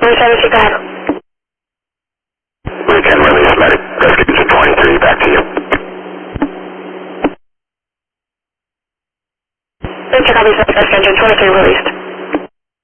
7 Chicago. Weekend release, medic. Rescue 23, back to you. Copy, Rescue 23 released.